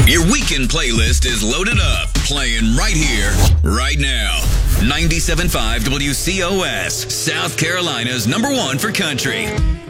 Your weekend playlist is loaded up, playing right here, right now. 97.5 WCOS, South Carolina's #1 for country.